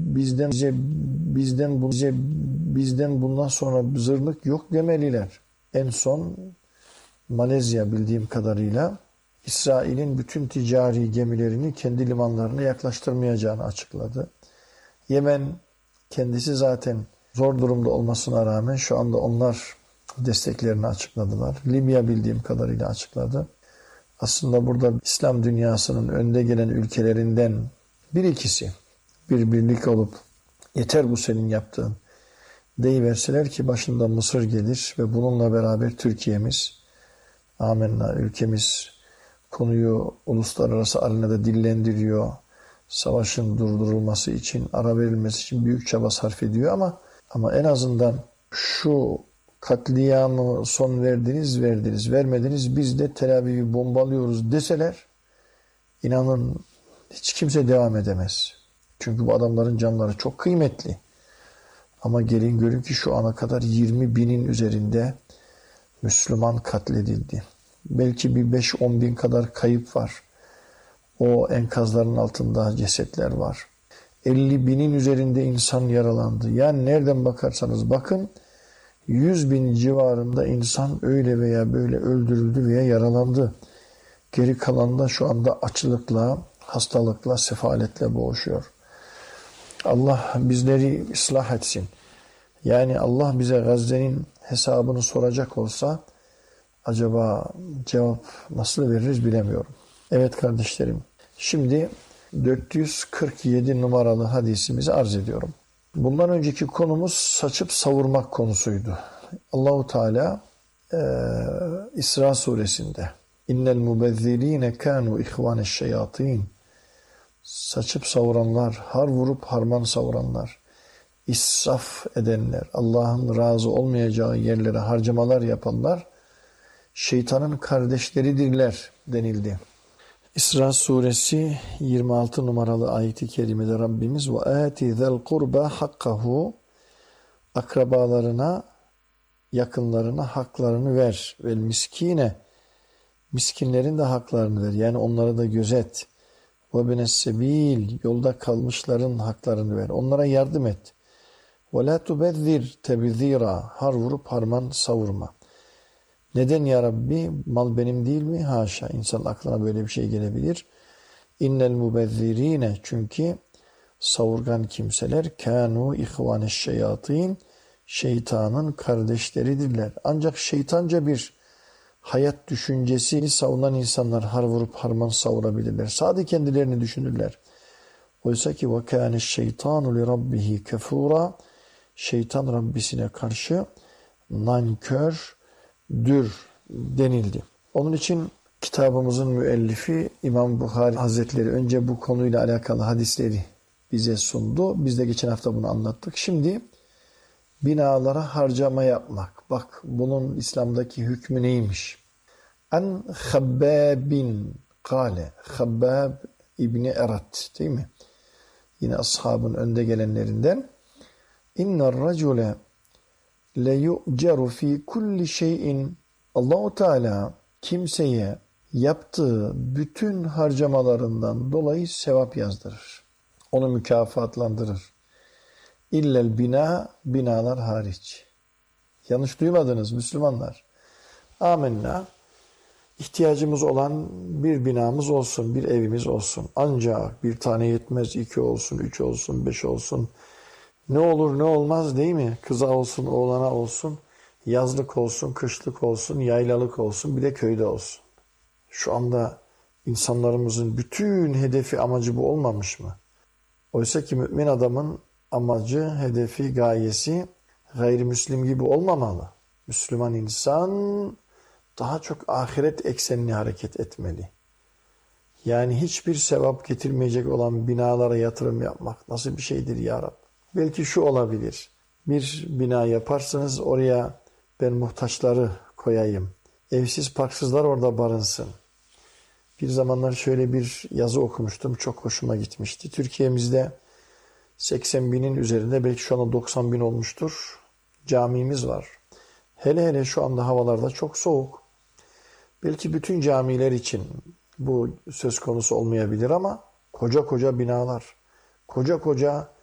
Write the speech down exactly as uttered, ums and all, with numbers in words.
bizden bize bizden bu bize bizden bundan sonra zırnık yok demeliler. En son Malezya bildiğim kadarıyla İsrail'in bütün ticari gemilerini kendi limanlarına yaklaştırmayacağını açıkladı. Yemen kendisi zaten zor durumda olmasına rağmen şu anda onlar desteklerini açıkladılar. Libya bildiğim kadarıyla açıkladı. Aslında burada İslam dünyasının önde gelen ülkelerinden bir ikisi bir birlik olup yeter bu senin yaptığın deyiverseler ki başında Mısır gelir ve bununla beraber Türkiye'miz, amenna, ülkemiz konuyu uluslararası arenada dillendiriyor. Savaşın durdurulması için, ara verilmesi için büyük çaba sarf ediyor ama ama en azından şu katliamı son verdiniz, verdiniz, vermediniz, biz de Tel Aviv'i bombalıyoruz deseler, inanın hiç kimse devam edemez. Çünkü bu adamların canları çok kıymetli. Ama gelin görün ki şu ana kadar yirmi binin üzerinde Müslüman katledildi. Belki bir beş on bin kadar kayıp var. O enkazların altında cesetler var. elli binin üzerinde insan yaralandı. Yani nereden bakarsanız bakın yüz bin civarında insan öyle veya böyle öldürüldü veya yaralandı. Geri kalan da şu anda açlıkla, hastalıkla, sefaletle boğuşuyor. Allah bizleri ıslah etsin. Yani Allah bize Gazze'nin hesabını soracak olsa acaba cevap nasıl veririz bilemiyorum. Evet kardeşlerim, şimdi dört yüz kırk yedi numaralı hadisimizi arz ediyorum. Bundan önceki konumuz saçıp savurmak konusuydu. Allahu Teala e, İsra suresinde İnnel mubezzirine kanu ihvaneşşeyatin, saçıp savuranlar, har vurup harman savuranlar, israf edenler, Allah'ın razı olmayacağı yerlere harcamalar yapanlar şeytanın kardeşleridirler denildi. İsra suresi yirmi altı numaralı ayeti kerimede Rabbimiz ve ati zel kurba hakkahu, akrabalarına, yakınlarına haklarını ver, vel miskine, miskinlerin de haklarını ver, yani onları da gözet, ve bines sebil, yolda kalmışların haklarını ver, onlara yardım et, ve la tubezzir tebzira, har vurup harman savurma. Neden ya Rabbi? Mal benim değil mi? Haşa. İnsanın aklına böyle bir şey gelebilir. İnnel mubezzirine, çünkü savurgan kimseler kânu ihvaneşşeyatin, şeytanın kardeşleridirler. Ancak şeytanca bir hayat düşüncesini savunan insanlar har vurup harman savurabilirler. Sadece kendilerini düşünürler. Oysa ki ve kâneşşeytanu li rabbihi kefûra, şeytan Rabbisine karşı nankör, dür denildi. Onun için kitabımızın müellifi İmam Buhari Hazretleri önce bu konuyla alakalı hadisleri bize sundu. Biz de geçen hafta bunu anlattık. Şimdi binalara harcama yapmak. Bak bunun İslam'daki hükmü neymiş? An Habbabin kâle. Habbab İbni Erat, değil mi? Yine ashabın önde gelenlerinden. İnner racule le yu'ceru fi kulli şeyin, Allah-u Teala kimseye yaptığı bütün harcamalarından dolayı sevap yazdırır. Onu mükafatlandırır. İllel bina, binalar hariç. Yanlış duymadınız Müslümanlar. Amenna. İhtiyacımız olan bir binamız olsun, bir evimiz olsun. Ancak bir tane yetmez, iki olsun, üç olsun, beş olsun. Ne olur ne olmaz, değil mi? Kıza olsun, oğlana olsun, yazlık olsun, kışlık olsun, yaylalık olsun, bir de köyde olsun. Şu anda insanlarımızın bütün hedefi, amacı bu olmamış mı? Oysa ki mümin adamın amacı, hedefi, gayesi gayrimüslim gibi olmamalı. Müslüman insan daha çok ahiret eksenli hareket etmeli. Yani hiçbir sevap getirmeyecek olan binalara yatırım yapmak nasıl bir şeydir ya Rab? Belki şu olabilir. Bir bina yaparsınız, oraya ben muhtaçları koyayım. Evsiz parksızlar orada barınsın. Bir zamanlar şöyle bir yazı okumuştum. Çok hoşuma gitmişti. Türkiye'mizde seksen binin üzerinde, belki şu anda doksan bin olmuştur, camimiz var. Hele hele şu anda havalarda çok soğuk. Belki bütün camiler için bu söz konusu olmayabilir ama koca koca binalar, koca koca